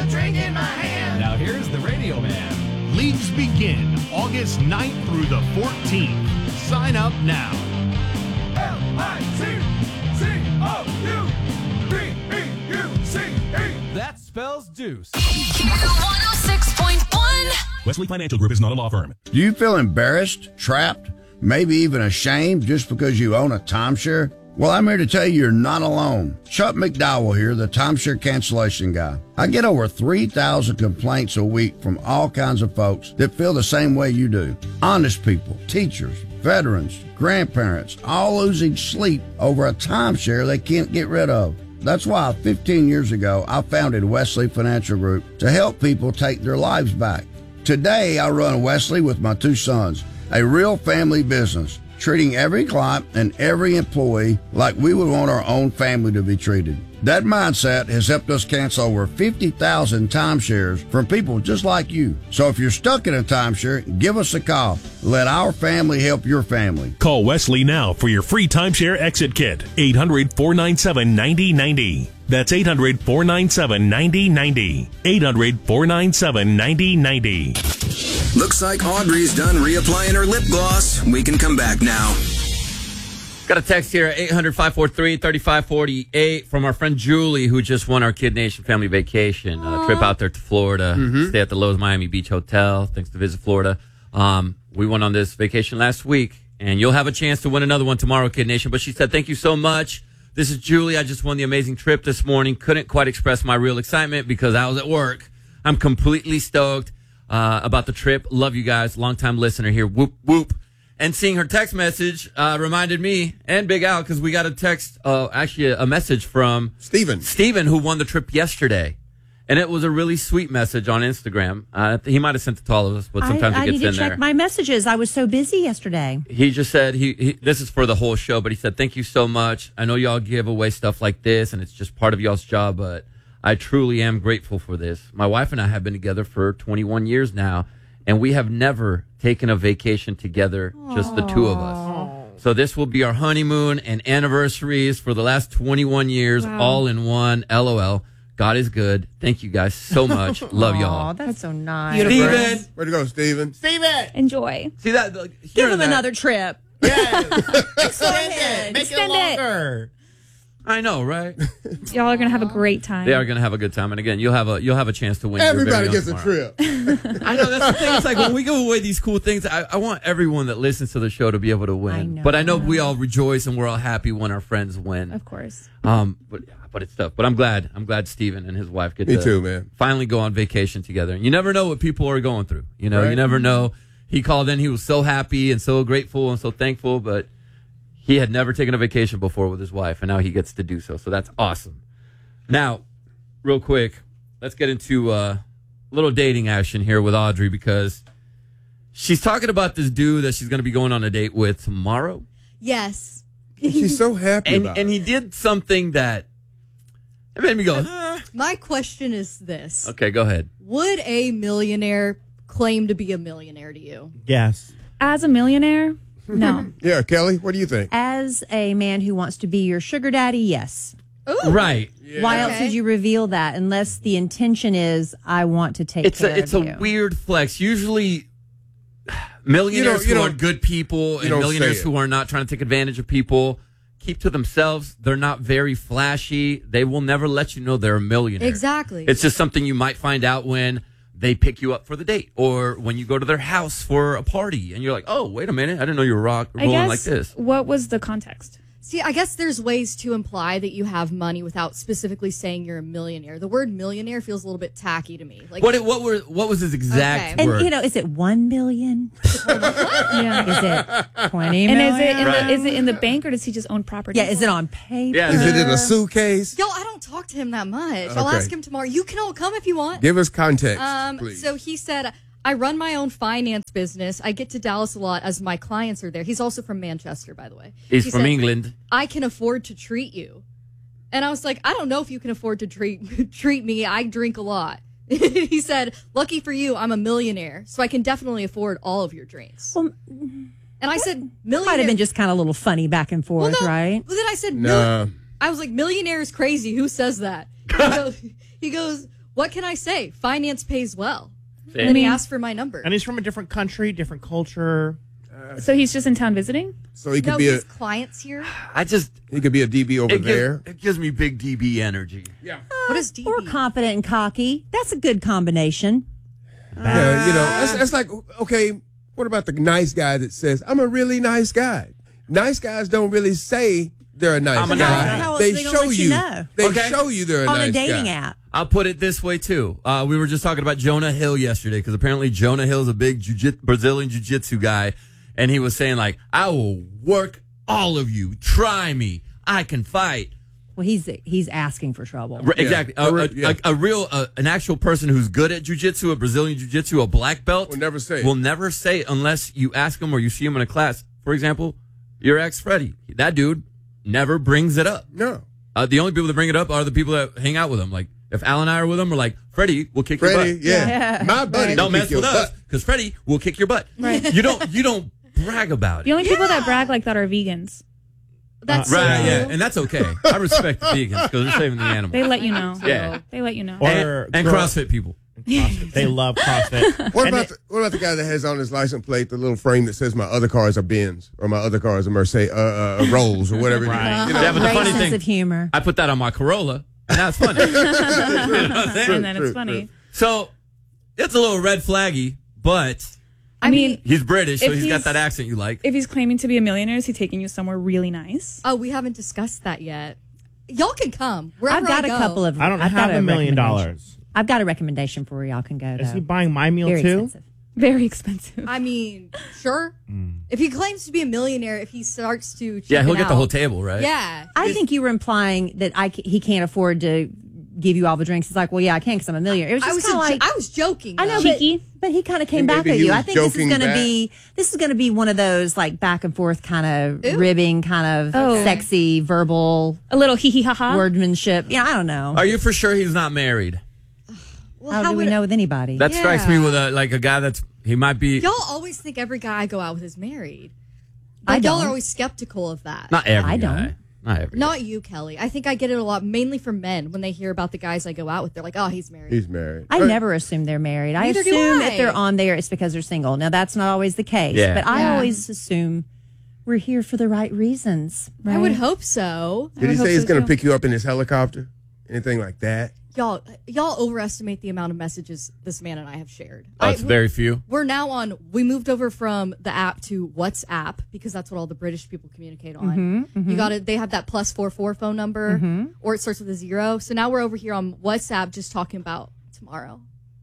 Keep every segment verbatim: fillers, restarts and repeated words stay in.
drink in my hand. Now here's the Radio Man. Leagues begin August ninth through the fourteenth. Sign up now. L I C C O U B E U C E. That spells deuce. one oh six point one. Wesley Financial Group is not a law firm. Do you feel embarrassed, trapped, maybe even ashamed just because you own a timeshare? Well, I'm here to tell you you're not alone. Chuck McDowell here, the timeshare cancellation guy. I get over three thousand complaints a week from all kinds of folks that feel the same way you do. Honest people, teachers, veterans, grandparents, all losing sleep over a timeshare they can't get rid of. That's why fifteen years ago, I founded Wesley Financial Group to help people take their lives back. Today, I run Wesley with my two sons, a real family business, treating every client and every employee like we would want our own family to be treated. That mindset has helped us cancel over fifty thousand timeshares from people just like you. So if you're stuck in a timeshare, give us a call. Let our family help your family. Call Wesley now for your free timeshare exit kit. eight hundred, four nine seven, nine oh nine oh. That's eight hundred, four nine seven, nine oh nine oh. eight hundred, four nine seven, nine oh nine oh. Looks like Audrey's done reapplying her lip gloss. We can come back now. Got a text here, eight hundred, five four three, three five four eight, from our friend Julie, who just won our Kid Nation family vacation. A trip out there to Florida, Mm-hmm. stay at the Lowe's Miami Beach Hotel. Thanks to Visit Florida. Um, we went on this vacation last week, and you'll have a chance to win another one tomorrow, Kid Nation. But she said, thank you so much. This is Julie. I just won the amazing trip this morning. Couldn't quite express my real excitement because I was at work. I'm completely stoked uh, about the trip. Love you guys. Longtime listener here. Whoop, whoop. And seeing her text message uh, reminded me and Big Al, because we got a text, uh, actually a, a message from Steven. Steven, who won the trip yesterday. And it was a really sweet message on Instagram. Uh, he might have sent it to all of us, but sometimes I, it I gets need to in check there. my messages. I was so busy yesterday. He just said, he, he this is for the whole show, but he said, thank you so much. I know y'all give away stuff like this, and it's just part of y'all's job, but I truly am grateful for this. My wife and I have been together for twenty-one years now, and we have never taken a vacation together, just the two of us. So this will be our honeymoon and anniversaries for the last twenty-one years, Wow. all in one. LOL. God is good. Thank you guys so much. Love y'all. Oh, that's so nice. Steven. Way to go, Steven. Steven! Enjoy. See that? Like, Give hearing him that- another trip. Yeah. Extend it. Make Extend it it. longer. I know, right? Y'all are going to have a great time. They are going to have a good time, and again, you'll have a you'll have a chance to win. your very Everybody own gets a tomorrow. trip. I know that's the thing. It's like when we give away these cool things, I, I want everyone that listens to the show to be able to win. I know. But I know we all rejoice and we're all happy when our friends win. Of course. Um, but but it's tough. But I'm glad. I'm glad Steven and his wife get Me to too, man. finally go on vacation together. You never know what people are going through. You know, Right. you never know. He called in. He was so happy and so grateful and so thankful, but he had never taken a vacation before with his wife, and now he gets to do so. So that's awesome. Now, real quick, let's get into uh, a little dating action here with Audrey, because she's talking about this dude that she's going to be going on a date with tomorrow. Yes. She's so happy And, about and it. he did something that it made me go, huh? My question is this. Okay, go ahead. Would a millionaire claim to be a millionaire to you? Yes. As a millionaire, no. Yeah, Kelly, what do you think? As a man who wants to be your sugar daddy, yes. Ooh. Right. Why Okay. else would you reveal that unless the intention is I want to take It's care a it's of a you? weird flex. Usually millionaires You don't- you who are don't- good people you and don't millionaires say it. who are not trying to take advantage of people keep to themselves. They're not very flashy. They will never let you know they're a millionaire. Exactly. It's just something you might find out when they pick you up for the date, or when you go to their house for a party and you're like, oh, wait a minute, I didn't know you were rock I rolling guess, like this. what was the context? See, I guess there's ways to imply that you have money without specifically saying you're a millionaire. The word millionaire feels a little bit tacky to me. Like, What what were what was his exact Okay. And, word? you know, is it one million? Yeah. Is it twenty And million? is it in Right. the is it in the bank, or does he just own property? Yeah, is it on paper? Yeah. Is it in a suitcase? yo, I don't talk to him that much. I'll Okay. ask him tomorrow. You can all come if you want. Give us context, Um, please. so he said, I run my own finance business. I get to Dallas a lot as my clients are there. He's also from Manchester, by the way. He's He from said, England. I can afford to treat you. And I was like, I don't know if you can afford to treat treat me. I drink a lot. He said, lucky for you, I'm a millionaire, so I can definitely afford all of your drinks. Well, and I said, might millionaire. have been just kind of a little funny back and well, forth, no. right? Well, then I said, Nah. "Milli-" I was like, millionaire is crazy. Who says that? He goes, he goes, What can I say? Finance pays well. Fair. And then he asked for my number. And he's from a different country, different culture. So he's just in town visiting? So he could no, be a his clients here. I just he could be a D B over it gives, there. it gives me big D B energy. Yeah. What is D B? Or confident and cocky. That's a good combination. Yeah, you know, that's, that's like, okay, what about the nice guy that says, I'm a really nice guy? Nice guys don't really say they're a nice I'm a guy. nice guy. How else They are they gonna show let you you. know? They Okay. show you they're a On nice a dating guy. app. I'll put it this way, too. Uh, we were just talking about Jonah Hill yesterday because apparently Jonah Hill's a big jiu- Brazilian jiu-jitsu guy. And he was saying, like, I will work all of you. Try me. I can fight. Well, he's he's asking for trouble. R- exactly. A, a, Yeah. a, a real, uh, an actual person who's good at jiu-jitsu, a Brazilian jiu-jitsu, a black belt. Will never say it. Will never say it unless you ask him or you see him in a class. For example, your ex, Freddie. That dude never brings it up. No. Uh, the only people that bring it up are the people that hang out with him. Like, if Al and I are with him, we're like, Freddie will kick Freddie, your butt. yeah. Yeah. My buddy. Don't will mess kick with your us butt. because Freddie will kick your butt. Right. You don't, you don't brag about The it. only people that brag like that are vegans. That's Right, so yeah, cool. and that's okay. I respect the vegans because they're saving the animals. They let you know. Yeah. They let you know. Or and, and girl- CrossFit people. CrossFit. They love CrossFit. What And about it- the, what about the guy that has on his license plate the little frame that says my other cars are Benz or my other cars are Mercedes, uh, uh, Rolls or whatever? it is? Right. You know? Yeah, but the Great funny sense thing, of humor. I put that on my Corolla, and that's funny. You know what I'm saying? And then True, it's funny. true. So it's a little red flaggy, but I mean, he's British, so If he's got he's- that accent you like. if he's claiming to be a millionaire, is he taking you somewhere really nice? Oh, we haven't discussed that yet. Y'all can come. Wherever I've got I a go. couple of. I don't I've got have a million recommendation. dollars. I've got a recommendation for where y'all can go. Is though. he buying my meal Very too? expensive. Very expensive. I mean, sure. If he claims to be a millionaire, if he starts to Yeah, he'll chicken get the out- whole table, right? Yeah. I think you were implying that I c- he can't afford to give you all the drinks. It's like, well, yeah, I can because I'm a millionaire. It was I just was, kind of a, like I was joking. I know, though. but, Cheeky. but he kind of came And back maybe at he you. I was think this is joking going to back. be this is going to be one of those like back and forth kind of Ooh. ribbing, kind of Oh. sexy verbal A little hee hee ha ha. wordmanship. Yeah, I don't know. Are you for sure he's not married? Well, How, do we would- know with anybody? That strikes me Yeah. with a like a guy that's he might be Y'all always think every guy I go out with is married. But I y'all don't. are always skeptical of that. not every I guy. don't. Not every. Not you, Kelly. I think I get it a lot, mainly from men. When they hear about the guys I go out with, they're like, "Oh, he's married." He's married. I Uh, never assume they're married. I Neither do assume I. if they're on there, it's because they're single. Now, that's not always the case, Yeah. but I Yeah. always assume we're here for the right reasons. I would right? hope so. Did he hope say he's so, going to too. pick you up in his helicopter? Anything like that? Y'all, y'all overestimate the amount of messages this man and I have shared. Oh, I- it's very few. We're now on. We moved over from the app to WhatsApp because that's what all the British people communicate on. You got to. They have that plus four four phone number, or it starts with a zero. So now we're over here on WhatsApp, just talking about tomorrow.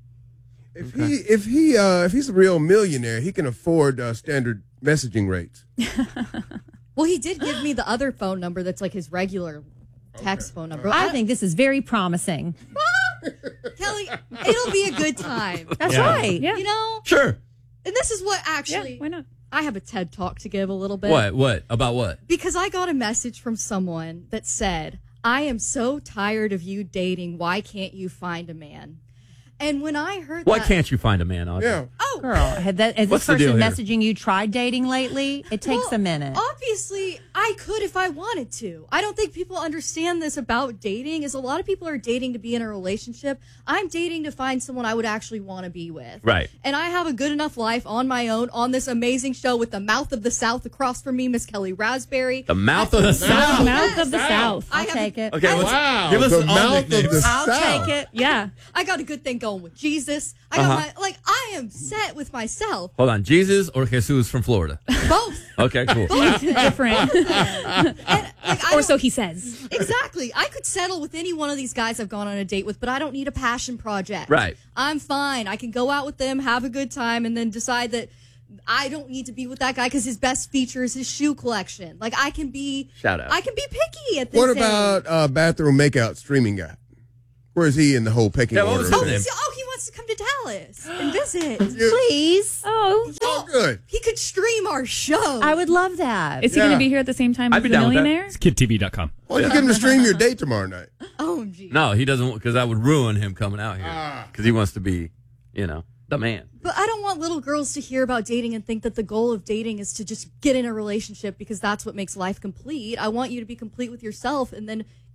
If he if he uh, if he's a real millionaire, he can afford uh, standard messaging rates. Well, he did give me the other phone number that's like his regular text phone number. I think this is very promising. Kelly, it'll be a good time. That's Yeah. right. Yeah. You know, Sure. and this is what actually. Yeah, why not? I have a TED talk to give a little bit. What? What? About what? Because I got a message from someone that said, I am so tired of you dating. Why can't you find a man? And when I heard Why that. can't you find a man, Audrey? Yeah. Oh, Girl, had that, has What's this the deal person here? messaging you tried dating lately? It takes well, a minute. Obviously, I could if I wanted to. I don't think people understand this about dating. Is a lot of people are dating to be in a relationship. I'm dating to find someone I would actually want to be with. Right. And I have a good enough life on my own on this amazing show with the mouth of the South across from me, Miss Kelly Raspberry. The mouth of the South. Mouth of the South. I I'll have- take it. Okay, let's, Wow, give us the all mouth of nicknames. the I'll South. take it. Yeah. I got a good thing going with Jesus. I got Uh-huh. my like I am set with myself. Hold on, Jesus or Jesus from Florida? Both. Okay, cool. Different. And, like, I or don't- so he says. Exactly. I could settle with any one of these guys I've gone on a date with, but I don't need a passion project. Right. I'm fine. I can go out with them, have a good time, and then decide that I don't need to be with that guy because his best feature is his shoe collection. Like I can be. Shout out. I can be picky at this What age. about uh, bathroom makeout streaming guy? Where is he in the whole pecking Yeah, what order? was of Oh, his things? he's, oh, he wants to come to Dallas and visit. Please. Oh. Oh, good. He could stream our show. I would love that. Is he Yeah. going to be here at the same time I'd as be the down with that. millionaire? It's kid T V dot com. Why don't you get him to stream your date tomorrow night? oh, gee. No, he doesn't, because that would ruin him coming out here. Because he wants to be, you know, the man. But I don't want little girls to hear about dating and think that the goal of dating is to just get in a relationship because that's what makes life complete. I want you to be complete with yourself and then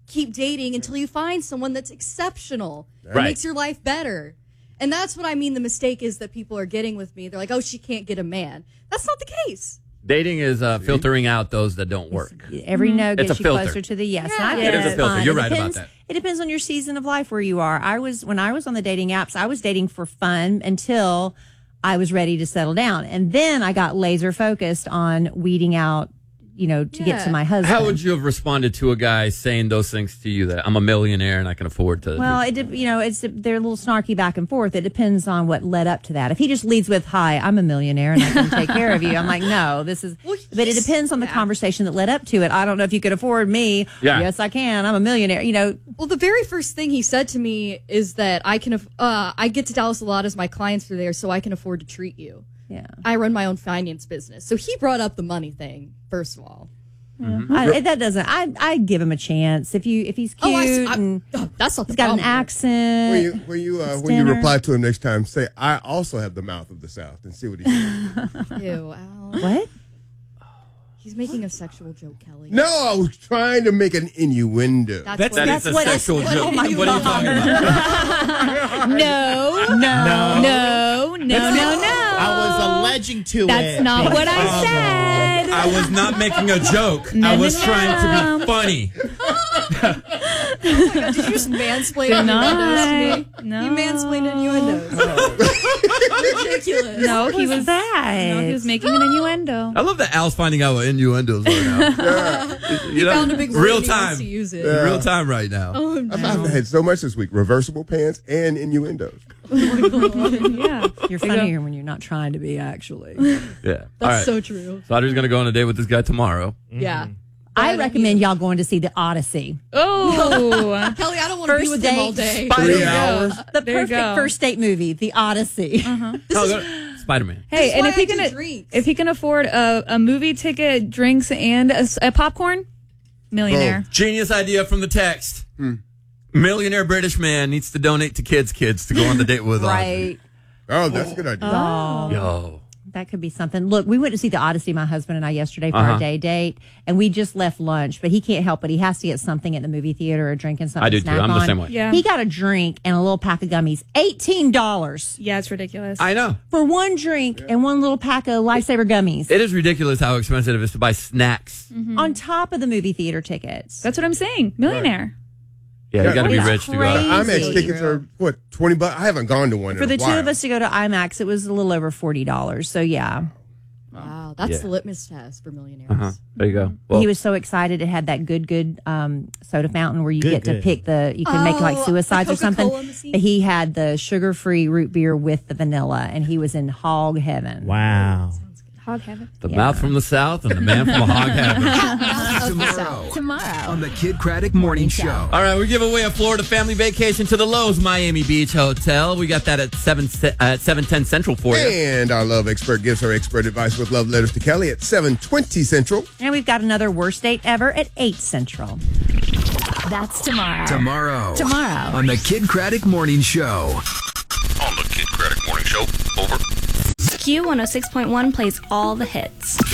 keep dating until you find someone that's exceptional, that Right. makes your life better. And that's what I mean. The mistake is that people are getting with me. They're like, "Oh, she can't get a man." That's not the case. Dating is uh, filtering out those that don't work. Every no It's gets a you filter. closer to the yes. And I Yeah. think It is a it's filter. fun. You're It right about depends- that. It depends on your season of life where you are. I was when I was on the dating apps, I was dating for fun until I was ready to settle down. And then I got laser focused on weeding out, you know, to get to Yeah. my husband. How would you have responded to a guy saying those things to you, that I'm a millionaire and I can afford to? Well, it de- you know, it's they're a little snarky back and forth. It depends on what led up to that. If he just leads with "Hi, I'm a millionaire and I can take care of you," I'm like, no, this is. Well, But it he's- depends on the yeah. conversation that led up to it. I don't know if you could afford me. Yeah. Yes, I can. I'm a millionaire. You know, Well, the very first thing he said to me is that I can, aff- uh, I get to Dallas a lot as my clients are there, so I can afford to treat you. yeah. I run my own finance business, so he brought up the money thing first of all. I, that doesn't. I I give him a chance if you if he's cute Oh, I s- I- and oh, that's not the he's got an problem. accent. When you when you uh, it's when you dinner. reply to him next time, say I also have the mouth of the South, and see what he says. Ew, Al. What? He's making a sexual joke, Kelly. No, I was trying to make an innuendo. That's, That's- what That is a what- sexual what- joke. oh my What are you talking about? No, no, no, no, no, no. I was alleging to it. That's not what I Bravo. said. I was not making a joke. No, I no, was no. trying to be funny. Did you just mansplain Did innuendos to me? not. No. You mansplained innuendos. Ridiculous. No, he was was that? No, he was making an innuendo. I love that Al's finding out what innuendos are now. He found a big word real and he wants time. to use it. Yeah. Real time right now. Oh, I've, no. I've had so much this week: reversible pants and innuendos. Yeah. You're funnier when you're not trying to be. Actually, Yeah. All That's right. so true. So Audrey's going to go on a date with this guy tomorrow. Yeah. I recommend y'all going to see the Odyssey. Oh. Kelly, I don't want to be First with him all date. day. Three hours. The There you perfect go. first date movie, The Odyssey. Oh, go- Spider-Man. Hey, That's and why if he I do can, drinks. if he can afford a, a movie ticket, drinks, and a, s- a popcorn, millionaire. Genius idea from the text. Millionaire British man needs to donate to kids' kids to go on the date with Audrey. Right. Oh, that's a good idea. Oh. Yo. That could be something. Look, we went to see the Odyssey, my husband and I, yesterday for Uh-huh. our day date, and we just left lunch. But he can't help it; he has to get something at the movie theater or drinking something. I do to too. snack I'm the on. same way. Yeah. He got a drink and a little pack of gummies, eighteen dollars Yeah, it's ridiculous. I know. for one drink and one little pack of Lifesaver gummies It is ridiculous how expensive it is to buy snacks. on top of the movie theater tickets. That's what I'm saying. Millionaire. Yeah, you got to be It's rich to go. crazy. IMAX tickets are what twenty bucks. I haven't gone to one in For the a two while. of us to go to IMAX, it was a little over forty dollars. So yeah, Wow, that's Yeah. the litmus test for millionaires. Uh-huh. There you go. Well, he was so excited. It had that good, good um, soda fountain where you Good, get to good. pick the, you can make it like Oh, suicides the or something. Coca-Cola machine? But he had the sugar-free root beer with the vanilla, and he was in hog heaven. Wow. Hog heaven. the yeah. mouth from the south and the man from the hog heaven. Tomorrow Tomorrow. on the Kid Craddock Morning Show. All right, we give away a Florida family vacation to the Lowe's Miami Beach Hotel. We got that at seven uh, at seven ten Central for you. And our love expert gives her expert advice with love letters to Kelly at seven twenty Central. And we've got another worst date ever at eight Central. That's tomorrow. Tomorrow. Tomorrow. On the Kid Craddock Morning Show. On the Kid Craddock Morning Show. Over. Q one oh six point one plays all the hits.